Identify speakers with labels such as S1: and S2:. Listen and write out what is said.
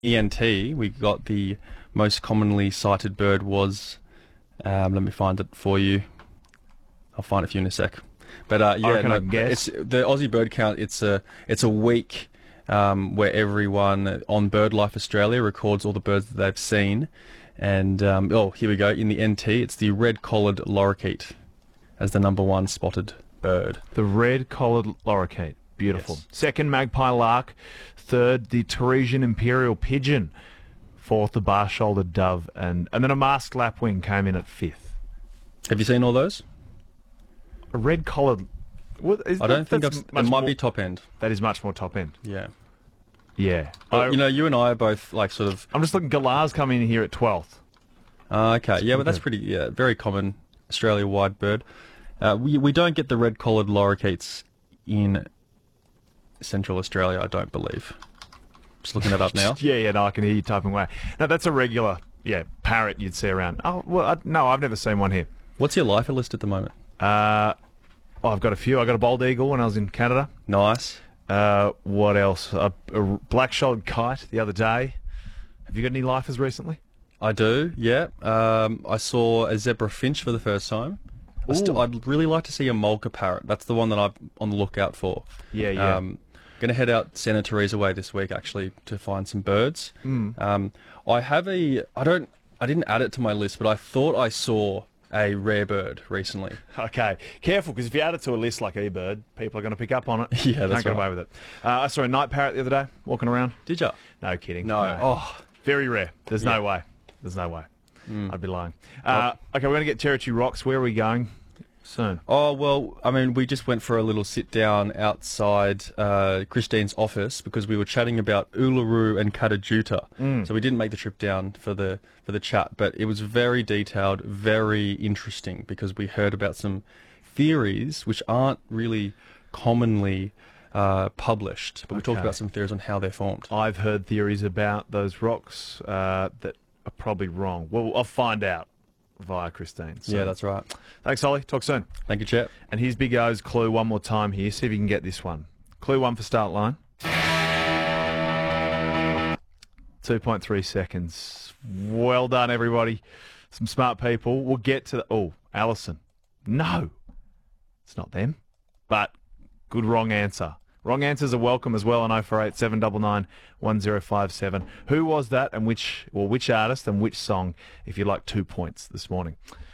S1: ENT, we got the most commonly cited bird was, let me find it for you. I'll find it for you in a sec. But
S2: I
S1: yeah,
S2: reckon I
S1: no,
S2: can guess.
S1: it's the Aussie bird count. It's a week where everyone on BirdLife Australia records all the birds that they've seen. And here we go. In the NT, it's the red-collared lorikeet as the number one spotted bird.
S2: The red-collared lorikeet. Beautiful.
S1: Yes.
S2: Second, magpie lark. Third, the Teresian imperial pigeon. Fourth, the bar-shouldered dove. And then a masked lapwing came in at fifth.
S1: Have you seen all those?
S2: A red-collared...
S1: I don't think it might be top end.
S2: That is much more top end.
S1: Yeah.
S2: Yeah.
S1: But, you and I are both like sort of...
S2: I'm just looking, Galar's coming in here at 12th.
S1: Okay, yeah, but that's pretty, very common Australia-wide bird. We don't get the red-collared lorikeets in Central Australia, I don't believe. Just looking it up now.
S2: No, I can hear you typing away. No, that's a regular, parrot you'd see around. Oh, well, no, I've never seen one here.
S1: What's your lifer list at the moment?
S2: I've got a few. I got a bald eagle when I was in Canada.
S1: Nice.
S2: What else? A black-shouldered kite the other day. Have you got any lifers recently?
S1: I do, yeah. I saw a zebra finch for the first time. I'd really like to see a mulga parrot. That's the one that I'm on the lookout for.
S2: Yeah.
S1: Going to head out Santa Teresa way this week actually to find some birds. I didn't add it to my list, but I thought I saw a rare bird recently.
S2: Okay, careful, because if you add it to a list like eBird, people are going to pick up on it.
S1: Yeah, that's
S2: Can't get
S1: right.
S2: away with it. I saw a night parrot the other day walking around.
S1: Did ya?
S2: No kidding.
S1: No. Oh,
S2: Very rare. There's no way. There's no way. I'd be lying. Okay, we're going to get Territory Rocks. Where are we going soon?
S1: Oh, well, I mean, we just went for a little sit-down outside Christine's office because we were chatting about Uluru and Katajuta. So we didn't make the trip down for the chat, but it was very detailed, very interesting because we heard about some theories which aren't really commonly published, but we talked about some theories on how they're formed.
S2: I've heard theories about those rocks that are probably wrong. Well, I'll find out via Christine. So.
S1: Yeah, that's right.
S2: Thanks, Ollie. Talk soon.
S1: Thank you, Chet.
S2: And here's Big O's clue one more time here. See if you can get this one. Clue 1 for start line. 2.3 seconds. Well done, everybody. Some smart people. We'll get to the... Oh, Allison. No. It's not them. But good wrong answer. Wrong answers are welcome as well on 048 799 1057. Who was that and which artist and which song if you'd like 2 points this morning?